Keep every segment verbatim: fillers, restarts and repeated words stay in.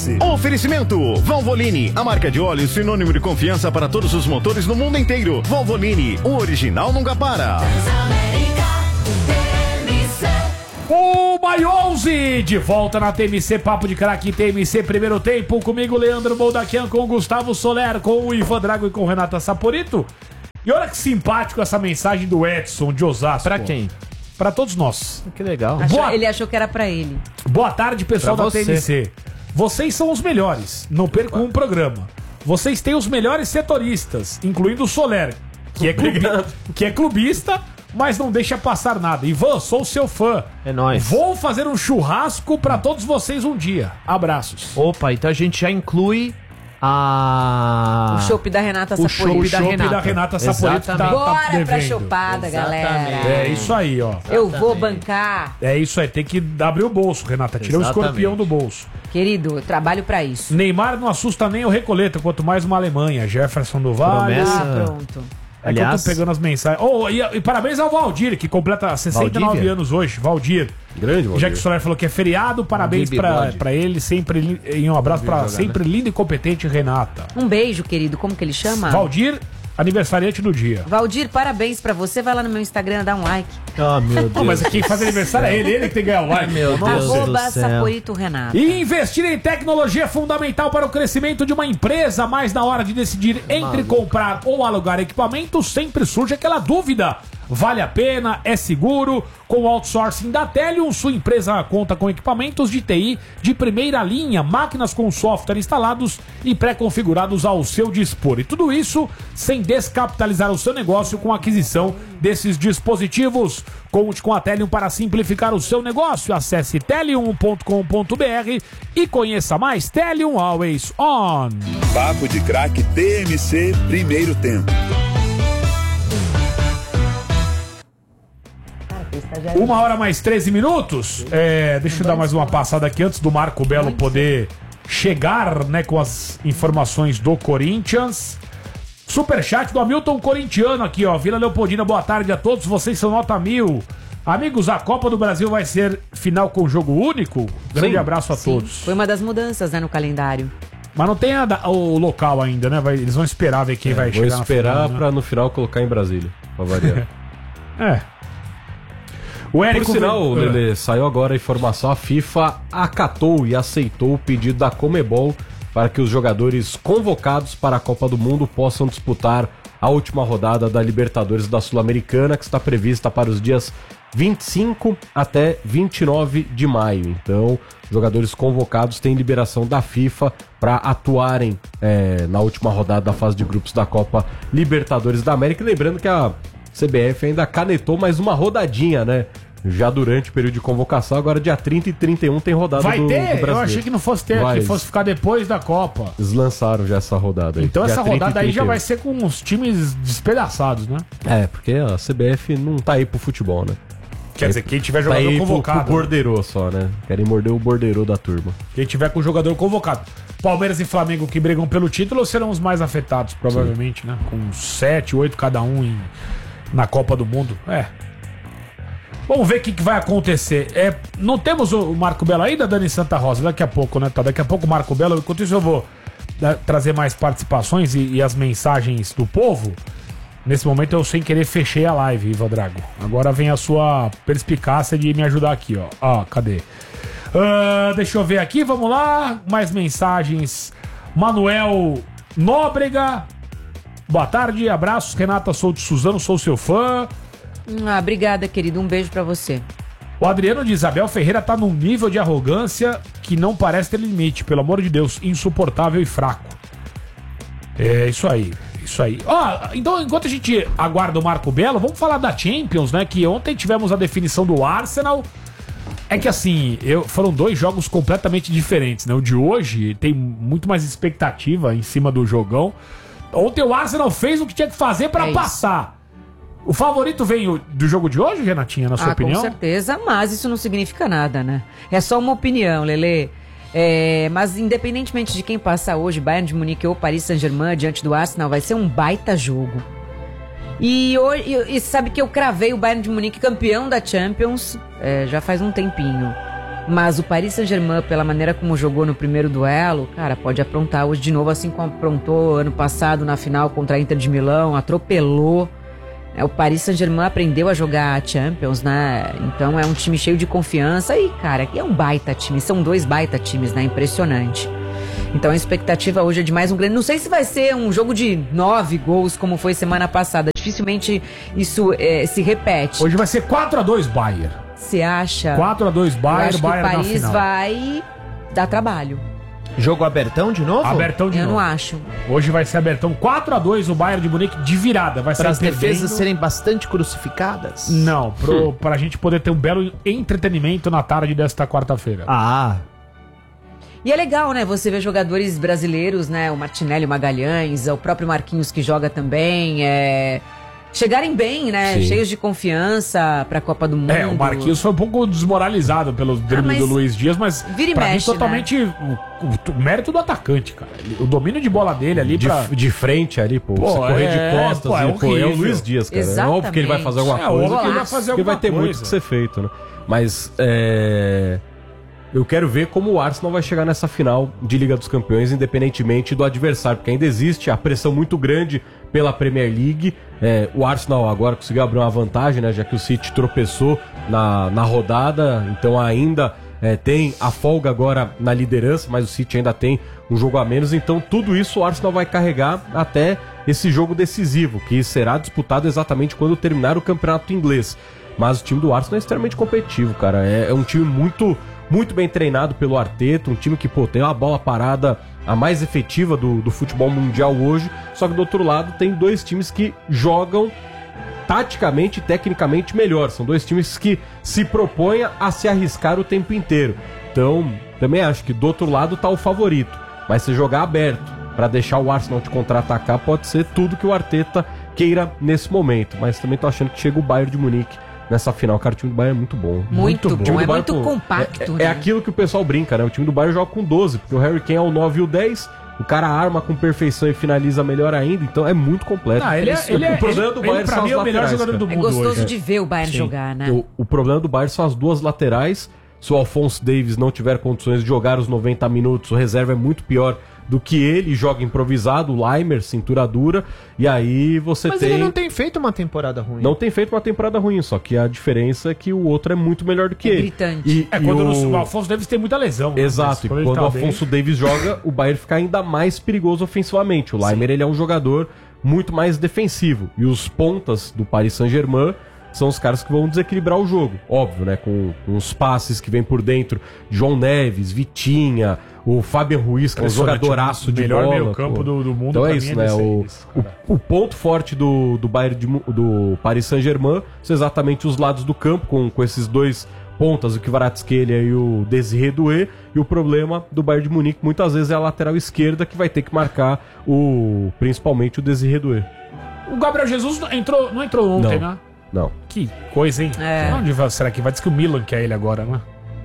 Oferecimento Valvoline, a marca de óleo sinônimo de confiança para todos os motores no mundo inteiro. Valvoline, o original nunca para. O Mai onze, de volta na T M C, Papo de Craque T M C, primeiro tempo, comigo Leandro Moldaquian, com o Gustavo Soler, com o Ivan Drago e com o Renata Saporito. E olha que simpático essa mensagem do Edson de Osasco. Pra quem? Pra todos nós. Que legal. Achou, Boa... Ele achou que era pra ele. Boa tarde, pessoal Pra da você. T M C. Vocês são os melhores, não percam um programa. Vocês têm os melhores setoristas, incluindo o Soler, que é, clubi... que é clubista, mas não deixa passar nada. Ivan, sou seu fã. É nóis. Vou fazer um churrasco pra todos vocês um dia. Abraços. Opa, então a gente já inclui a... O chopp da Renata O Saporito. chopp da Chopp Renata. da Renata Saporito tá, tá Bora pra devendo. chopada, galera. É isso aí, ó. Eu vou bancar. É isso aí, tem que abrir o bolso, Renata. Tira o Exatamente. escorpião do bolso. Querido, eu trabalho pra isso. Neymar não assusta nem o Recoleta, quanto mais uma Alemanha. Jefferson do Vale. Promessa. Ah, pronto. É que eu Aliás- tô pegando as mensagens. Oh, e, e parabéns ao Valdir, que completa sessenta e nove Valdívia? anos hoje. Valdir. Grande, Valdir. Já que o Soler falou que é feriado, parabéns Valdir pra, Bigode. pra ele. Sempre li- e um abraço pra jogar, sempre linda e competente Renata. Um beijo, querido. Como que ele chama? Valdir, aniversariante do dia. Valdir, parabéns pra você. Vai lá no meu Instagram, dá um like. Ah, meu Deus. Não, mas quem faz aniversário é ele, ele que tem que ganhar o like. Meu Não, Deus. você. Arroba do céu. Saporito Renata. E investir em tecnologia é fundamental para o crescimento de uma empresa, mas na hora de decidir entre comprar ou alugar equipamentos, sempre surge aquela dúvida. Vale a pena? É seguro? Com o outsourcing da Telium, sua empresa conta com equipamentos de T I de primeira linha, máquinas com software instalados e pré-configurados ao seu dispor. E tudo isso sem descapitalizar o seu negócio com a aquisição desses dispositivos. Conte com a Telium para simplificar o seu negócio. Acesse telium ponto com ponto br e conheça mais. Telium Always On. Papo de Craque T M C, primeiro tempo. Uma hora mais treze minutos. É, deixa eu dar mais uma passada aqui antes do Marco Belo poder chegar, né, com as informações do Corinthians. Superchat do Hamilton Corintiano aqui, ó. Vila Leopoldina, boa tarde a todos. Vocês são nota mil. Amigos, a Copa do Brasil vai ser final com jogo único? Grande Sim. abraço a Sim, todos. foi uma das mudanças, né, no calendário. Mas não tem a da- o local ainda, né? Vai- eles vão esperar ver quem vai Vou chegar na esperar final, né? pra no final colocar em Brasília, pra variar. É. O Érico... Por sinal, vem- Lelê, saiu agora a informação, a FIFA acatou e aceitou o pedido da Conmebol para que os jogadores convocados para a Copa do Mundo possam disputar a última rodada da Libertadores da Sul-Americana, que está prevista para os dias vinte e cinco até vinte e nove de maio. Então, os jogadores convocados têm liberação da FIFA para atuarem é, na última rodada da fase de grupos da Copa Libertadores da América. E lembrando que a C B F ainda canetou mais uma rodadinha, né? Já durante o período de convocação, agora dia trinta e trinta e um tem rodada Vai do, do ter? Brasileiro. Eu achei que não fosse ter, Vai, que fosse ficar depois da Copa. Eles lançaram já essa rodada aí. Então dia essa trinta e rodada aí já trinta e um. vai ser com os times despedaçados, né? É, porque a C B F não tá aí pro futebol, né? Quer dizer, quem tiver Tá jogador aí pro, pro convocado. borderô só, né? Querem morder o borderô da turma. Quem tiver com o jogador convocado. Palmeiras e Flamengo que brigam pelo título serão os mais afetados, provavelmente, né? Com sete, oito cada um em, na Copa do Mundo. É. Vamos ver o que, que vai acontecer. É, não temos o Marco Belo ainda, Dani Santa Rosa? Daqui a pouco, né? Tá, daqui a pouco o Marco Belo. Enquanto isso eu vou né, trazer mais participações e, e as mensagens do povo. Nesse momento eu sem querer fechei a live, Ivan Drago. Agora vem a sua perspicácia de me ajudar aqui, ó. Ó, cadê? Ah, deixa eu ver aqui, vamos lá. Mais mensagens. Manuel Nóbrega. Boa tarde, abraços. Renata, sou de Suzano, sou seu fã. Ah, obrigada, querido. Um beijo pra você. O Adriano de Isabel Ferreira tá num nível de arrogância que não parece ter limite. Pelo amor de Deus, insuportável e fraco. É isso aí. Isso aí. Ó, então, enquanto a gente aguarda o Marco Belo, vamos falar da Champions, né? Que ontem tivemos a definição do Arsenal. É que assim, eu, foram dois jogos completamente diferentes, né? O de hoje tem muito mais expectativa em cima do jogão. Ontem o Arsenal fez o que tinha que fazer pra É passar. O favorito veio do jogo de hoje, Renatinha, na sua ah, opinião? com certeza, mas isso não significa nada, né? É só uma opinião, Lelê. É, mas independentemente de quem passar hoje, Bayern de Munique ou Paris Saint-Germain diante do Arsenal, vai ser um baita jogo. E, hoje, e, e sabe que eu cravei o Bayern de Munique campeão da Champions é, já faz um tempinho. Mas o Paris Saint-Germain, pela maneira como jogou no primeiro duelo, cara, pode aprontar hoje de novo, assim como aprontou ano passado na final contra a Inter de Milão, atropelou. O Paris Saint-Germain aprendeu a jogar a Champions, né? Então é um time cheio de confiança e, cara, é um baita time. São dois baita times, né? Impressionante. Então a expectativa hoje é de mais um grande... Não sei se vai ser um jogo de nove gols como foi semana passada. Dificilmente isso é, se repete. Hoje vai ser quatro a dois Bayern. Você acha? quatro a dois Bayern, Eu acho que Bayern o na Paris final. vai dar trabalho. Jogo abertão de novo? Abertão de Eu novo. não acho. Hoje vai ser abertão quatro a dois o Bayern de Munique de virada. Vai Para sair as defesas perdendo. serem bastante crucificadas? Não, pro, pra gente poder ter um belo entretenimento na tarde desta quarta-feira. Ah, E é legal, né? Você vê jogadores brasileiros, né? O Martinelli, o Magalhães, o próprio Marquinhos que joga também. É... Chegarem bem, né? Sim. Cheios de confiança pra Copa do Mundo. É, o Marquinhos foi um pouco desmoralizado pelo drible mas do Luiz Dias, mas vira e pra mexe, mim totalmente o, o- o mérito do atacante, cara. Ele- O domínio de bola dele ali De, pra... de frente ali, pô. Pô, você correr é, de costas pô, é e, pô, é o horrível. Luiz Dias, cara. É Exatamente. óbvio que ele vai fazer alguma É, coisa. óbvio que ele vai golaço. fazer Porque vai alguma ter muito coisa. que ser feito, né? Mas é... eu quero ver como o Arsenal vai chegar nessa final de Liga dos Campeões, independentemente do adversário, porque ainda existe a pressão muito grande pela Premier League. É, o Arsenal agora conseguiu abrir uma vantagem, né? Já que o City tropeçou na, na rodada, então ainda é, tem a folga agora na liderança, mas o City ainda tem um jogo a menos, então tudo isso o Arsenal vai carregar até esse jogo decisivo, que será disputado exatamente quando terminar o campeonato inglês. Mas o time do Arsenal é extremamente competitivo, cara. É, é um time muito, muito bem treinado pelo Arteta, um time que, pô, tem uma bola parada a mais efetiva do, do futebol mundial hoje. Só que do outro lado tem dois times que jogam taticamente e tecnicamente melhor. São dois times que se propõem a se arriscar o tempo inteiro. Então, também acho que do outro lado tá o favorito. Mas se jogar aberto para deixar o Arsenal te contra-atacar, pode ser tudo que o Arteta queira nesse momento. Mas também tô achando que chega o Bayern de Munique nessa final. Cara, o time do Bayern é muito bom. Muito, bom, O time do é Bayern, muito pô, compacto, É, né? é aquilo que o pessoal brinca, né? O time do Bayern joga com doze, porque o Harry Kane é o nove e o dez. O cara arma com perfeição e finaliza melhor ainda. Então é muito completo. Não, ele é, ele é, o problema ele, do ele, Bayern pra são mim as é o melhor laterais, jogador cara. do É mundo gostoso hoje. de ver o Bayern Sim. jogar, né? O, o problema do Bayern são as duas laterais. Se o Alphonso Davies não tiver condições de jogar os noventa minutos, o reserva é muito pior do que ele, joga improvisado, o Leimer, cintura dura, e aí você mas tem... ele não tem feito uma temporada ruim. Não tem feito uma temporada ruim, só que a diferença é que o outro é muito melhor do que É ele. gritante. E, É e quando o... o Alfonso Davis tem muita lesão. né? Exato, e Mas quando ele o tá Alfonso bem- Davies joga, o Bayern fica ainda mais perigoso ofensivamente. O Leimer, ele é um jogador muito mais defensivo. E os pontas do Paris Saint-Germain são os caras que vão desequilibrar o jogo. Óbvio, né? Com, com os passes que vem por dentro. João Neves, Vitinha, o Fabian Ruiz, que é um Impressionante, jogadoraço o de melhor bola. meio-campo pô. do- do mundo, Então é pra isso, mim, é né? desse aí, O, esse o, cara. o ponto forte do, do Bayern de, Mu- do Paris Saint-Germain são exatamente os lados do campo, com, com esses dois pontas, o Kvaratskhelia e o Desiré Doué, e o problema do Bayern de Munique muitas vezes é a lateral esquerda, que vai ter que marcar o principalmente o Desiré Doué. O Gabriel Jesus não entrou, não entrou ontem, Não. né? Não. Que coisa, hein? É. Onde vai- será que vai? Diz que o Milan quer ele agora, né?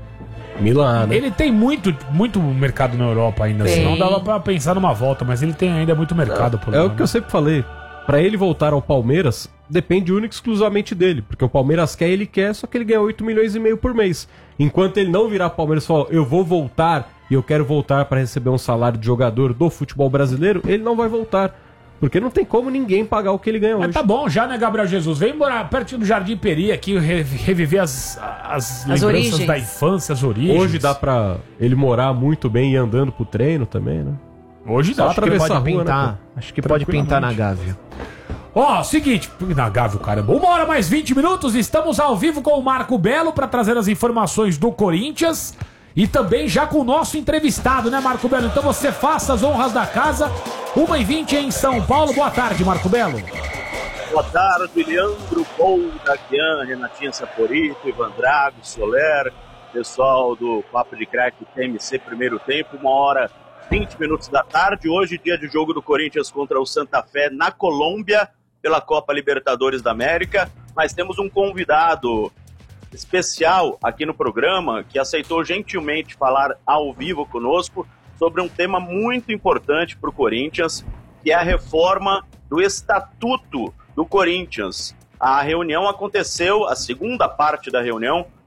Milan, né? Ele tem muito, muito mercado na Europa ainda. Tem. Senão dava pra pensar numa volta, mas ele tem ainda muito mercado por lá. É o que né? eu sempre falei. Pra ele voltar ao Palmeiras, depende único e exclusivamente dele. Porque o Palmeiras quer, ele quer, só que ele ganha oito milhões e meio por mês. Enquanto ele não virar Palmeiras e falar, eu vou voltar e eu quero voltar pra receber um salário de jogador do futebol brasileiro, ele não vai voltar. Porque não tem como ninguém pagar o que ele ganha Mas hoje. tá bom já, né, Gabriel Jesus? Vem morar pertinho do Jardim Peri aqui, re- reviver as, as, lembranças origens. da infância, as origens. Hoje dá pra ele morar muito bem e andando pro treino também, né? Hoje Só dá. Acho que atravessar pode a rua, pintar. né, Acho que pode pintar na Gávea. Ó, seguinte, na Gávea, caramba. Uma hora mais vinte minutos, estamos ao vivo com o Marco Belo para trazer as informações do Corinthians e também já com o nosso entrevistado, né, Marco Belo? Então você faça as honras da casa. uma e vinte em São Paulo. Boa tarde, Marco Belo. Boa tarde, Leandro, Paul, Daquian, Renatinha Saporito, Ivan Drago, Soler, pessoal do Papo de Crack T M C Primeiro Tempo, uma hora vinte minutos da tarde. Hoje, dia de jogo do Corinthians contra o Santa Fé na Colômbia, pela Copa Libertadores da América. Mas temos um convidado especial aqui no programa que aceitou gentilmente falar ao vivo conosco sobre um tema muito importante para o Corinthians, que é a reforma do Estatuto do Corinthians. A reunião aconteceu, a segunda parte da reunião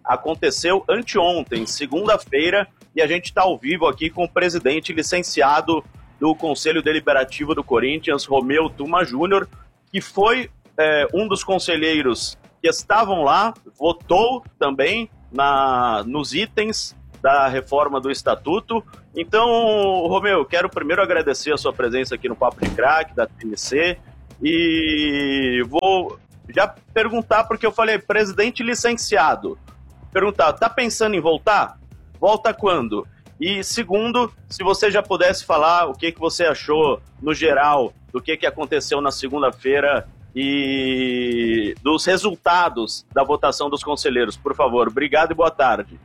aconteceu anteontem, segunda-feira, e a gente está ao vivo aqui com o presidente licenciado do Conselho Deliberativo do Corinthians, Romeu Tuma Júnior, que foi é, um dos conselheiros que estavam lá, votou também na, nos itens da reforma do Estatuto. Então, Romeu, quero primeiro agradecer a sua presença aqui no Papo de Craque, da T M C, e vou já perguntar, porque eu falei presidente licenciado, perguntar, tá pensando em voltar? Volta quando? E segundo, se você já pudesse falar o que, que você achou, no geral, do que, que aconteceu na segunda-feira e dos resultados da votação dos conselheiros, por favor. Obrigado e boa tarde.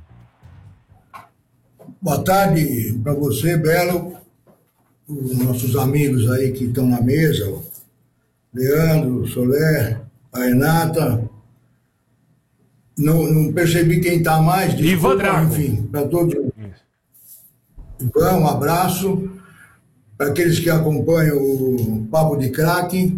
Boa tarde para você, Belo, os nossos amigos aí que estão na mesa, Leandro, Soler, a Renata. Não, não percebi quem está mais. Ivan Drago. Enfim, para todos. Ivan, um abraço. Para aqueles que acompanham o Papo de Craque.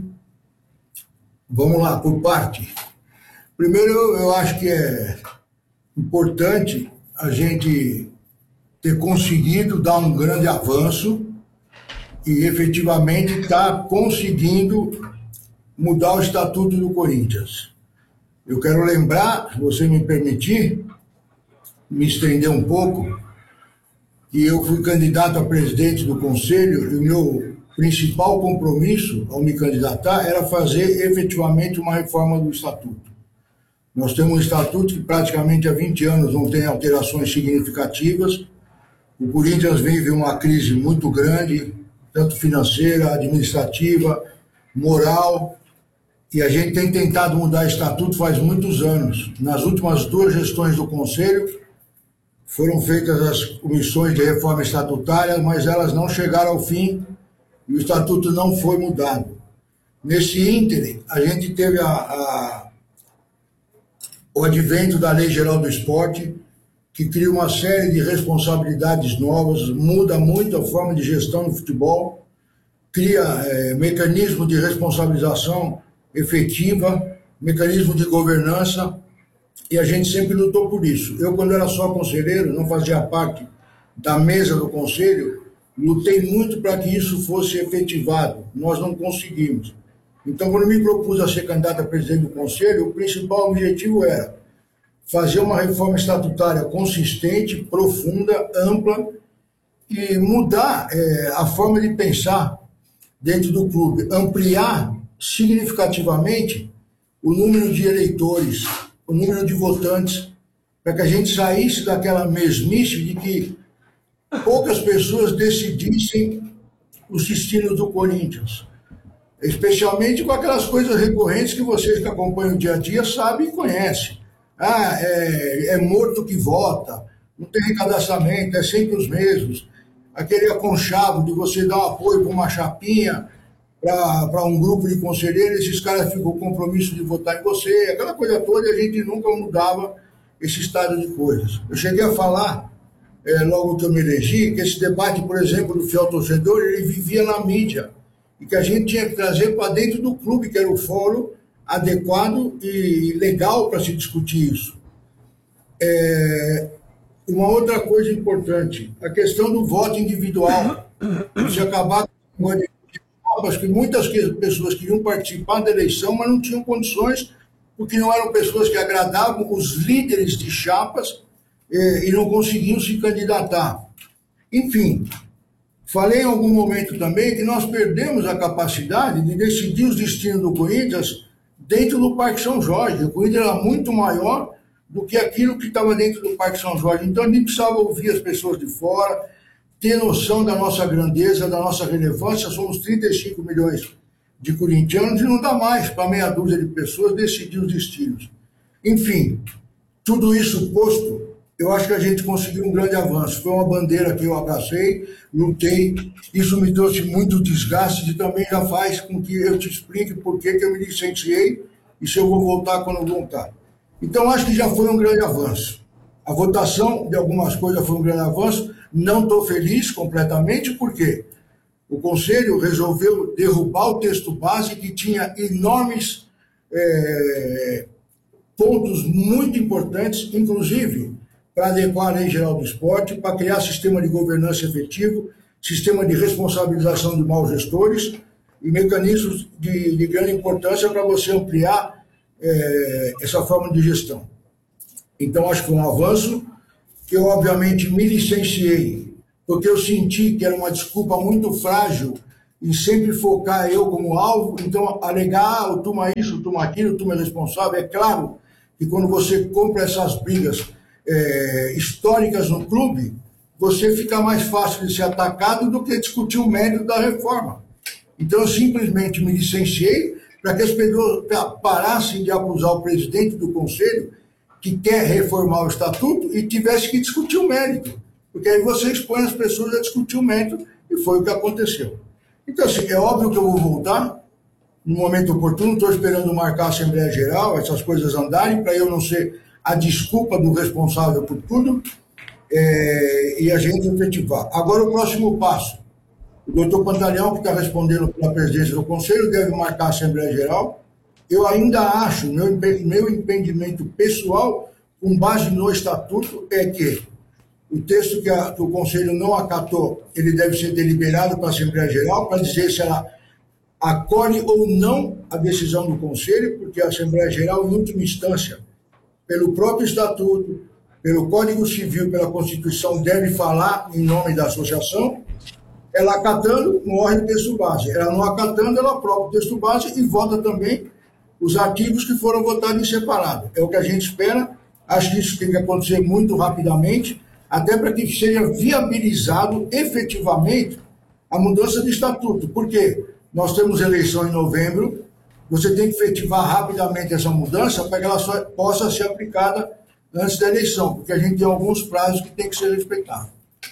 Vamos lá, por parte. Primeiro, eu, eu acho que é importante a gente ter conseguido dar um grande avanço e efetivamente estar conseguindo mudar o Estatuto do Corinthians. Eu quero lembrar, se você me permitir, me estender um pouco, que eu fui candidato a presidente do Conselho e o meu principal compromisso ao me candidatar era fazer efetivamente uma reforma do Estatuto. Nós temos um Estatuto que praticamente há vinte anos não tem alterações significativas. O Corinthians vive uma crise muito grande, tanto financeira, administrativa, moral, e a gente tem tentado mudar o Estatuto faz muitos anos. Nas últimas duas gestões do Conselho, foram feitas as comissões de reforma estatutária, mas elas não chegaram ao fim e o Estatuto não foi mudado. Nesse ínterim, a gente teve a, a, o advento da Lei Geral do Esporte, que cria uma série de responsabilidades novas, muda muito a forma de gestão do futebol, cria é, mecanismo de responsabilização efetiva, mecanismo de governança, e a gente sempre lutou por isso. Eu, quando era só conselheiro, não fazia parte da mesa do conselho, lutei muito para que isso fosse efetivado. Nós não conseguimos. Então, quando me propus a ser candidato a presidente do conselho, o principal objetivo era fazer uma reforma estatutária consistente, profunda, ampla, e mudar é, a forma de pensar dentro do clube, ampliar significativamente o número de eleitores, o número de votantes, para que a gente saísse daquela mesmice de que poucas pessoas decidissem os destinos do Corinthians, especialmente com aquelas coisas recorrentes que vocês que acompanham o dia a dia sabem e conhecem. Ah, é, é morto que vota, não tem recadastramento, é sempre os mesmos. Aquele aconchavo de você dar um apoio para uma chapinha, para um grupo de conselheiros, esses caras ficam com o compromisso de votar em você, aquela coisa toda, a gente nunca mudava esse estado de coisas. Eu cheguei a falar, é, logo que eu me elegi, que esse debate, por exemplo, do fiel torcedor, ele vivia na mídia, e que a gente tinha que trazer para dentro do clube, que era o fórum adequado e legal para se discutir isso. É, uma outra coisa importante, a questão do voto individual. Se acabar com a que muitas pessoas queriam participar da eleição, mas não tinham condições, porque não eram pessoas que agradavam os líderes de chapas eh, e não conseguiam se candidatar. Enfim, falei em algum momento também que nós perdemos a capacidade de decidir os destinos do Corinthians dentro do Parque São Jorge. O Corinthians era muito maior do que aquilo que estava dentro do Parque São Jorge. Então a gente precisava ouvir as pessoas de fora, ter noção da nossa grandeza, da nossa relevância. Somos trinta e cinco milhões de corintianos e não dá mais para meia dúzia de pessoas decidir os destinos. Enfim, tudo isso posto, eu acho que a gente conseguiu um grande avanço. Foi uma bandeira que eu abracei, lutei, isso me trouxe muito desgaste e também já faz com que eu te explique por que eu me licenciei e se eu vou voltar quando eu voltar. Então, acho que já foi um grande avanço. A votação de algumas coisas foi um grande avanço. Não estou feliz completamente, porque o Conselho resolveu derrubar o texto base que tinha enormes é, pontos muito importantes, inclusive para adequar a Lei Geral do Esporte, para criar sistema de governança efetivo, sistema de responsabilização de maus gestores e mecanismos de, de grande importância para você ampliar é, essa forma de gestão. Então, acho que foi um avanço, que eu, obviamente, me licenciei, porque eu senti que era uma desculpa muito frágil em sempre focar eu como alvo, então, alegar, ah, o turma isso, o turma aquilo, o turma é responsável. É claro que quando você compra essas brigas é, históricas no clube, você fica mais fácil de ser atacado do que discutir o mérito da reforma. Então, eu simplesmente me licenciei para que as pessoas parassem de acusar o presidente do conselho que quer reformar o estatuto e tivesse que discutir o mérito. Porque aí você expõe as pessoas a discutir o mérito e foi o que aconteceu. Então, assim, é óbvio que eu vou voltar no momento oportuno, estou esperando marcar a Assembleia Geral, essas coisas andarem, para eu não ser a desculpa do responsável por tudo, é, e a gente efetivar. Agora, o próximo passo. O doutor Pantaleão, que está respondendo pela presidência do Conselho, deve marcar a Assembleia Geral. Eu ainda acho, meu, meu entendimento pessoal, com base no Estatuto, é que o texto que, a, que o Conselho não acatou, ele deve ser deliberado para a Assembleia Geral, para dizer se ela acolhe ou não a decisão do Conselho, porque a Assembleia Geral, em última instância, pelo próprio Estatuto, pelo Código Civil, pela Constituição, deve falar em nome da associação. Ela acatando, morre o texto base. Ela não acatando, ela aprova o texto base e vota também os artigos que foram votados em separado. É o que a gente espera. Acho que isso tem que acontecer muito rapidamente, até para que seja viabilizado efetivamente a mudança de estatuto. Porque nós temos eleição em novembro, você tem que efetivar rapidamente essa mudança para que ela só possa ser aplicada antes da eleição, porque a gente tem alguns prazos que tem que ser respeitados.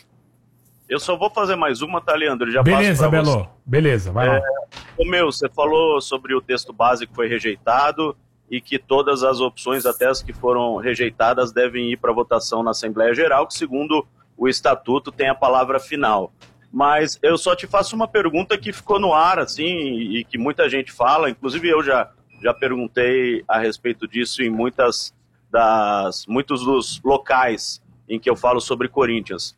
Eu só vou fazer mais uma, tá, Leandro? Já Beleza, Belo. Beleza, vai é, lá. Ô, meu, você falou sobre o texto base que foi rejeitado e que todas as opções, até as que foram rejeitadas, devem ir para votação na Assembleia Geral, que, segundo o Estatuto, tem a palavra final. Mas eu só te faço uma pergunta que ficou no ar, assim, e que muita gente fala, inclusive eu já, já perguntei a respeito disso em muitas das, muitos dos locais em que eu falo sobre Corinthians.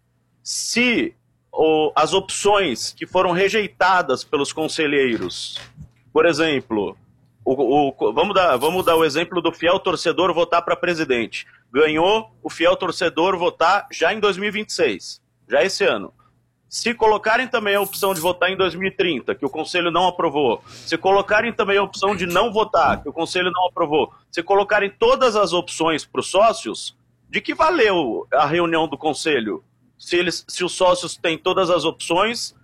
Se o, as opções que foram rejeitadas pelos conselheiros, por exemplo, o, o, vamos, dar, vamos dar o exemplo do fiel torcedor votar para presidente. Ganhou o fiel torcedor votar já em dois mil e vinte e seis, já esse ano. Se colocarem também a opção de votar em dois mil e trinta, que o Conselho não aprovou, se colocarem também a opção de não votar, que o Conselho não aprovou, se colocarem todas as opções para os sócios, de que valeu a reunião do Conselho? Se, eles, se os sócios têm todas as opções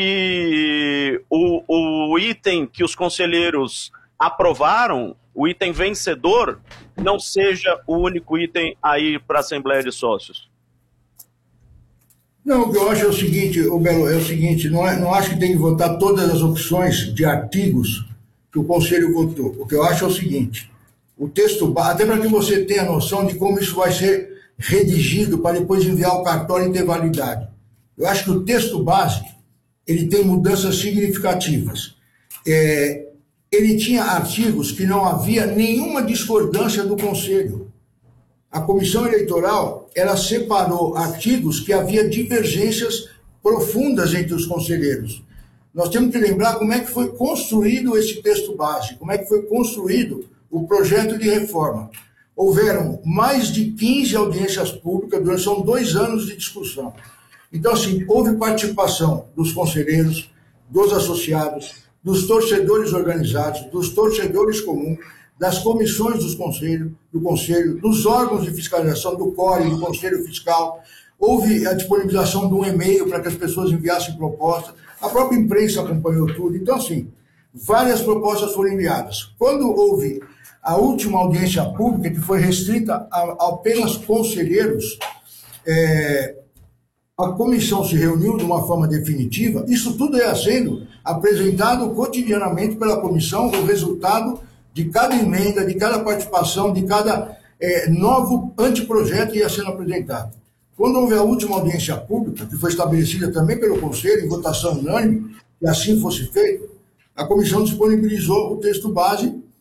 e o, o item que os conselheiros aprovaram, o item vencedor, não seja o único item a ir para a Assembleia de Sócios. Não, o que eu acho é o seguinte, o Belo, é o seguinte, não, é, não acho que tem que votar todas as opções de artigos que o Conselho votou. O que eu acho é o seguinte, o texto, até para que você tenha noção de como isso vai ser redigido para depois enviar o cartório e ter validade. Eu acho que o texto base, ele tem mudanças significativas. É, ele tinha artigos que não havia nenhuma discordância do Conselho. A comissão eleitoral, ela separou artigos que havia divergências profundas entre os conselheiros. Nós temos que lembrar como é que foi construído esse texto base, como é que foi construído o projeto de reforma. Houveram mais de quinze audiências públicas, durante são dois anos de discussão. Então, assim, houve participação dos conselheiros, dos associados, dos torcedores organizados, dos torcedores comuns, das comissões dos conselhos, do conselho, dos órgãos de fiscalização, do C O R E, do Conselho Fiscal. Houve a disponibilização de um e-mail para que as pessoas enviassem propostas. A própria imprensa acompanhou tudo. Então, assim, várias propostas foram enviadas. Quando houve a última audiência pública, que foi restrita a, a apenas conselheiros, é, a comissão se reuniu de uma forma definitiva. Isso tudo ia sendo apresentado cotidianamente pela comissão, o resultado de cada emenda, de cada participação, de cada é, novo anteprojeto ia sendo apresentado. Quando houve a última audiência pública, que foi estabelecida também pelo Conselho, em votação unânime, que assim fosse feito, a comissão disponibilizou o texto base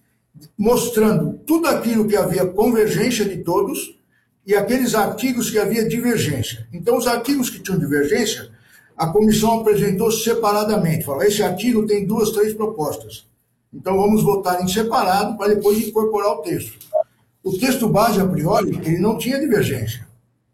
mostrando tudo aquilo que havia convergência de todos e aqueles artigos que havia divergência. Então, os artigos que tinham divergência, a comissão apresentou separadamente. Falou, esse artigo tem duas, três propostas. Então, vamos votar em separado para depois incorporar o texto. O texto base, a priori, ele não tinha divergência.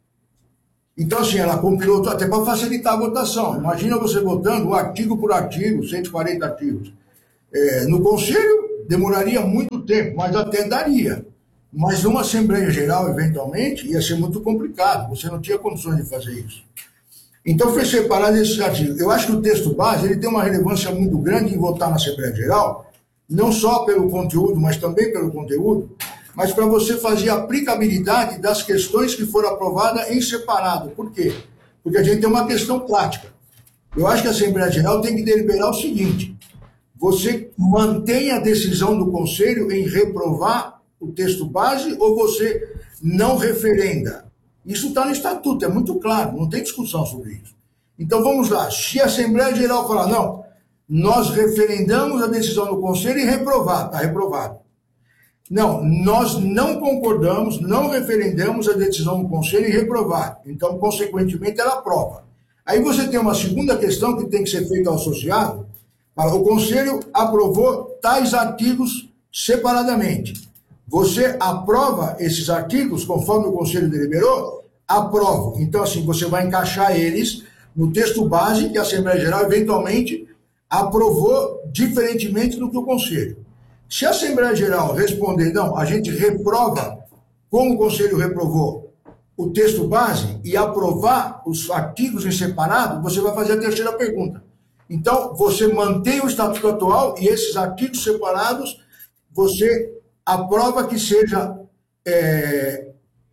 Então, assim, ela compilou até para facilitar a votação. Imagina você votando artigo por artigo, cento e quarenta artigos. É, no Conselho, demoraria muito tempo, mas até daria. Mas numa Assembleia Geral, eventualmente, ia ser muito complicado. Você não tinha condições de fazer isso. Então, foi separado esses artigos. Eu acho que o texto base ele tem uma relevância muito grande em votar na Assembleia Geral, não só pelo conteúdo, mas também pelo conteúdo, mas para você fazer a aplicabilidade das questões que foram aprovadas em separado. Por quê? Porque a gente tem uma questão prática. Eu acho que a Assembleia Geral tem que deliberar o seguinte: você mantém a decisão do Conselho em reprovar o texto base ou você não referenda? Isso está no Estatuto, é muito claro, não tem discussão sobre isso. Então vamos lá, se a Assembleia Geral falar, não, nós referendamos a decisão do Conselho e reprovar, está reprovado. Não, nós não concordamos, não referendamos a decisão do Conselho e reprovar. Então, consequentemente, ela aprova. Aí você tem uma segunda questão que tem que ser feita ao associado. O Conselho aprovou tais artigos separadamente. Você aprova esses artigos, conforme o Conselho deliberou? Aprova. Então, assim, você vai encaixar eles no texto base que a Assembleia Geral, eventualmente, aprovou diferentemente do que o Conselho. Se a Assembleia Geral responder, não, a gente reprova, como o Conselho reprovou, o texto base e aprovar os artigos em separado, você vai fazer a terceira pergunta. Então, você mantém o Estatuto atual e esses artigos separados, você aprova que seja é,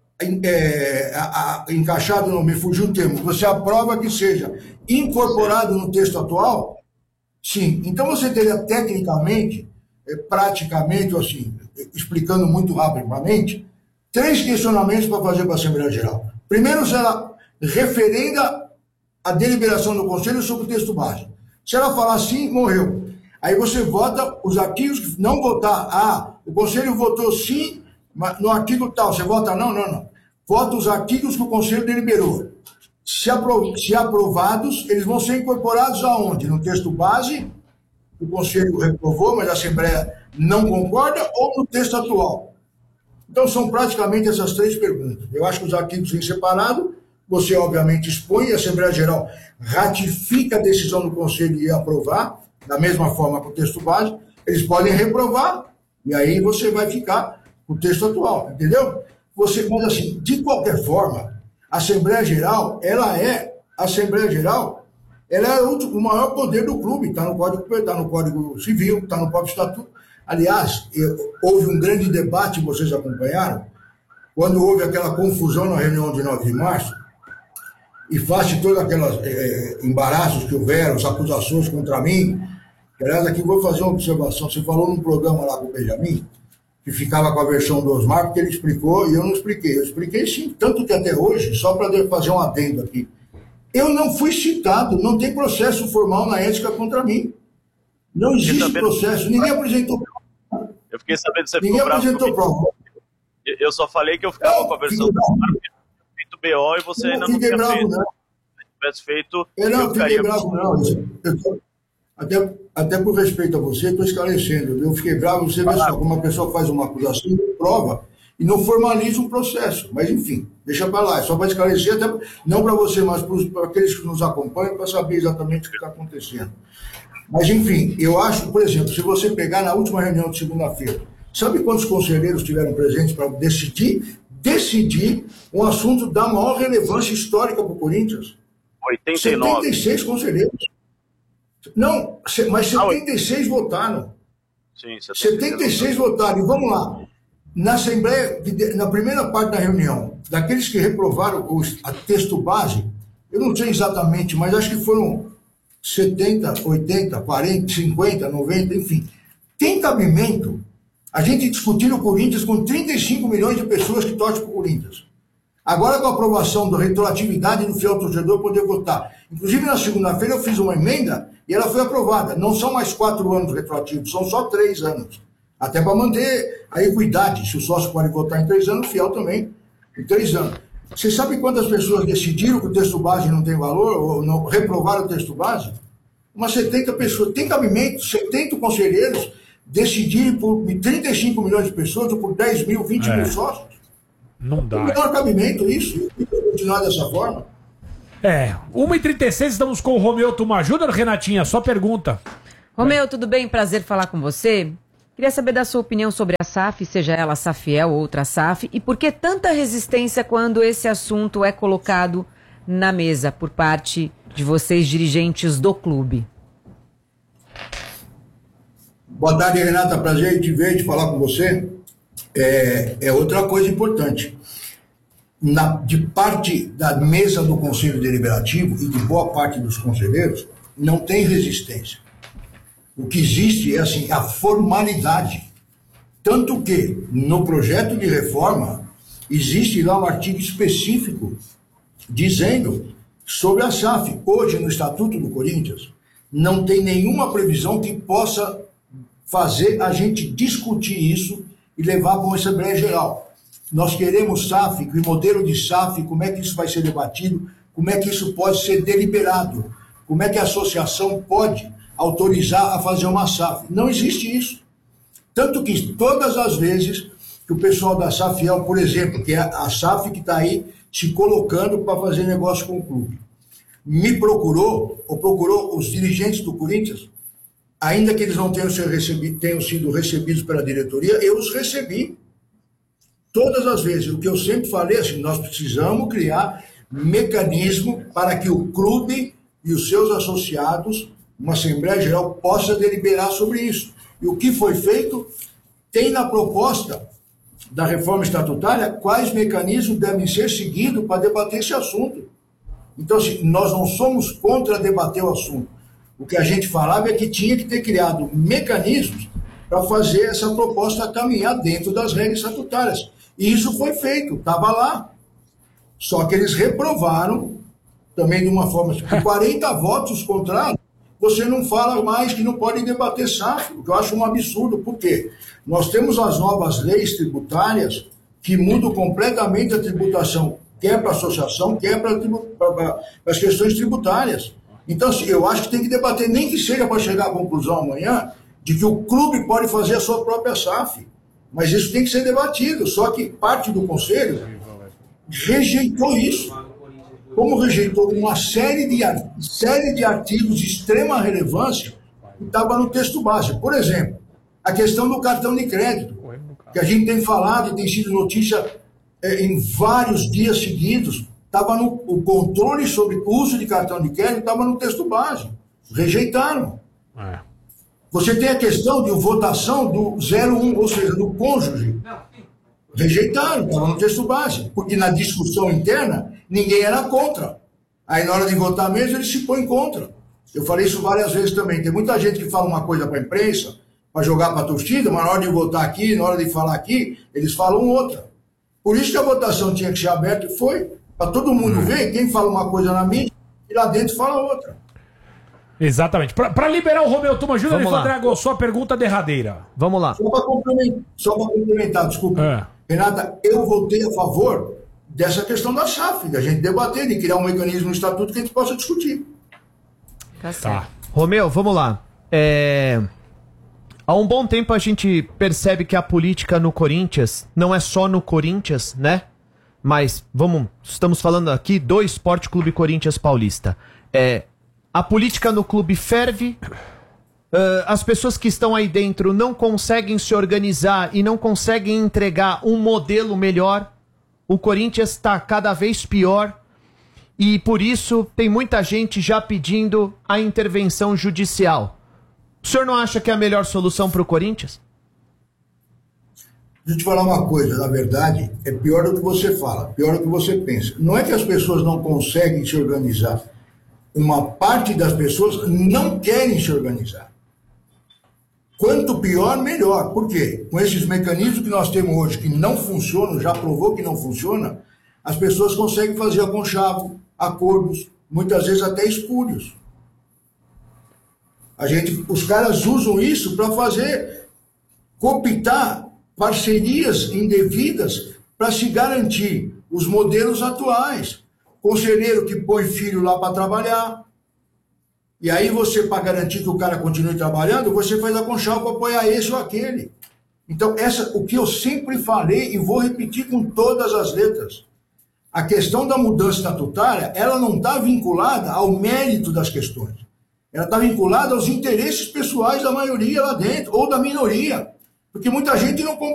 é, a, a, encaixado, não me fugiu o termo, você aprova que seja incorporado no texto atual? Sim. Então, você teria tecnicamente, é, praticamente, assim, explicando muito rapidamente, três questionamentos para fazer para a Assembleia Geral. Primeiro, se ela referenda a deliberação do Conselho sobre o texto base. Se ela falar sim, morreu. Aí você vota os artigos que não votar. Ah, o Conselho votou sim no artigo tal. Você vota não? Não, não. Vota os artigos que o Conselho deliberou. Se, apro se aprovados, eles vão ser incorporados aonde? No texto base, o Conselho reprovou, mas a Assembleia não concorda, ou no texto atual? Então, são praticamente essas três perguntas. Eu acho que os artigos em separado, você obviamente expõe, a Assembleia Geral ratifica a decisão do Conselho de aprovar, da mesma forma que o texto base, eles podem reprovar, e aí você vai ficar com o texto atual, entendeu? Você, mas assim, de qualquer forma, a Assembleia Geral, ela é, a Assembleia Geral, ela é o, o maior poder do clube, está no Código, tá no Código Civil, está no próprio Estatuto. Aliás, eu, houve um grande debate, vocês acompanharam, quando houve aquela confusão na reunião de nove de março, e face todos aqueles é, embaraços que houveram, as acusações contra mim. Aliás, aqui vou fazer uma observação. Você falou num programa lá com o Benjamin, que ficava com a versão do Osmar, porque ele explicou e eu não expliquei. Eu expliquei sim, tanto que até hoje, só para fazer um adendo aqui, eu não fui citado, não tem processo formal na ética contra mim. Não existe processo, ninguém apresentou prova. Eu fiquei sabendo que você Ninguém apresentou prova. Eu só falei que eu ficava não, com a versão do Osmar, porque eu feito B O e você ainda não tinha bravo, feito. Não. Se tivesse feito, eu não eu ficaria... fiquei bravo, não. Eu tô... Até, até por respeito a você, estou esclarecendo. Eu fiquei bravo, você vê só, como uma pessoa faz uma acusação, prova, e não formaliza um processo. Mas, enfim, deixa para lá. É só para esclarecer, até, não para você, mas para aqueles que nos acompanham, para saber exatamente o que está acontecendo. Mas, enfim, eu acho, por exemplo, se você pegar na última reunião de segunda-feira, sabe quantos conselheiros tiveram presentes para decidir, decidir um assunto da maior relevância histórica para o Corinthians? oitenta e nove. setenta e seis conselheiros. Não, mas setenta e seis ah, votaram. Sim, setenta e seis votaram. E vamos lá. Na Assembleia, na primeira parte da reunião, daqueles que reprovaram o texto base, eu não sei exatamente, mas acho que foram setenta, oitenta, quarenta, cinquenta, noventa, enfim. Tem cabimento a gente discutir o Corinthians com trinta e cinco milhões de pessoas que torcem para o Corinthians. Agora, com a aprovação da retroatividade do fiel torcedor poder votar. Inclusive, na segunda-feira eu fiz uma emenda e ela foi aprovada. Não são mais quatro anos retroativos, são só três anos. Até para manter a equidade. Se o sócio pode votar em três anos, o fiel também em três anos. Você sabe quantas pessoas decidiram que o texto base não tem valor, ou não, reprovaram o texto base? Umas setenta pessoas. Tem cabimento, setenta conselheiros decidirem por trinta e cinco milhões de pessoas, ou por dez mil, vinte É. mil sócios? Não dá. Não tem cabimento isso. Tem que continuar dessa forma. É, uma e trinta e seis, estamos com o Romeu. Tu me ajuda, Renatinha? Só pergunta. Romeu, tudo bem? Prazer falar com você. Queria saber da sua opinião sobre a S A F, seja ela Safiel ou outra S A F, e por que tanta resistência quando esse assunto é colocado na mesa por parte de vocês, dirigentes do clube? Boa tarde, Renata. Prazer de ver, de falar com você. É, é outra coisa importante. Na, de parte da mesa do Conselho Deliberativo e de boa parte dos conselheiros, não tem resistência. O que existe é assim, a formalidade. Tanto que, no projeto de reforma, existe lá um artigo específico dizendo sobre a S A F. Hoje, no Estatuto do Corinthians, não tem nenhuma previsão que possa fazer a gente discutir isso e levar para uma Assembleia Geral. Nós queremos S A F, o modelo de S A F, como é que isso vai ser debatido, como é que isso pode ser deliberado, como é que a associação pode autorizar a fazer uma S A F. Não existe isso. Tanto que todas as vezes que o pessoal da Safiel, por exemplo, que é a S A F que está aí se colocando para fazer negócio com o clube, me procurou, ou procurou os dirigentes do Corinthians, ainda que eles não tenham, ser recebido, tenham sido recebidos pela diretoria, eu os recebi. Todas as vezes. O que eu sempre falei é assim, nós precisamos criar mecanismo para que o clube e os seus associados, uma Assembleia Geral, possa deliberar sobre isso. E o que foi feito, tem na proposta da reforma estatutária quais mecanismos devem ser seguidos para debater esse assunto. Então, assim, nós não somos contra debater o assunto. O que a gente falava é que tinha que ter criado mecanismos para fazer essa proposta caminhar dentro das regras estatutárias. E isso foi feito, estava lá. Só que eles reprovaram, também de uma forma, com quarenta votos contrários, você não fala mais que não pode debater S A F, o que eu acho um absurdo. Por quê? Nós temos as novas leis tributárias que mudam completamente a tributação, quer para a associação, quer para as questões tributárias. Então, assim, eu acho que tem que debater, nem que seja para chegar à conclusão amanhã, de que o clube pode fazer a sua própria S A F. Mas isso tem que ser debatido. Só que parte do Conselho rejeitou isso. Como rejeitou uma série de, série de artigos de extrema relevância que estava no texto base. Por exemplo, a questão do cartão de crédito, que a gente tem falado e tem sido notícia é, em vários dias seguidos, estava no o controle sobre o uso de cartão de crédito, estava no texto base. Rejeitaram. É. Você tem a questão de votação do zero um, ou seja, do cônjuge. Rejeitaram, estava no texto base. Porque na discussão interna, ninguém era contra. Aí na hora de votar mesmo, eles se põem contra. Eu falei isso várias vezes também. Tem muita gente que fala uma coisa para a imprensa, para jogar para a torcida, mas na hora de votar aqui, na hora de falar aqui, eles falam outra. Por isso que a votação tinha que ser aberta e foi. Para todo mundo ver, quem fala uma coisa na mídia, e lá dentro fala outra. Exatamente. Para liberar o Romeu, tu me ajuda, Vamos lá. Drago, sua pergunta derradeira. Vamos lá. Só para complementar, só para complementar, desculpa. É. Renata, eu votei a favor dessa questão da S A F, da gente debater, de criar um mecanismo no estatuto que a gente possa discutir. Tá certo. Tá. Romeu, vamos lá. É... Há um bom tempo a gente percebe que a política no Corinthians não é só no Corinthians, né? Mas, vamos, estamos falando aqui do Esporte Clube Corinthians Paulista. É, a política no clube ferve, uh, as pessoas que estão aí dentro não conseguem se organizar e não conseguem entregar um modelo melhor. O Corinthians está cada vez pior e, por isso, tem muita gente já pedindo a intervenção judicial. O senhor não acha que é a melhor solução para o Corinthians? Deixa eu te falar uma coisa, na verdade, é pior do que você fala, pior do que você pensa. Não é que as pessoas não conseguem se organizar. Uma parte das pessoas não querem se organizar. Quanto pior, melhor. Por quê? Com esses mecanismos que nós temos hoje, que não funcionam, já provou que não funciona, as pessoas conseguem fazer aconchavo, acordos, muitas vezes até espúrios. A gente, os caras usam isso para fazer cooptar parcerias indevidas para se garantir os modelos atuais. Conselheiro que põe filho lá para trabalhar. E aí você, para garantir que o cara continue trabalhando, você faz a conchal para apoiar esse ou aquele. Então, essa, o que eu sempre falei e vou repetir com todas as letras. A questão da mudança estatutária, ela não está vinculada ao mérito das questões. Ela está vinculada aos interesses pessoais da maioria lá dentro, ou da minoria. Porque muita gente não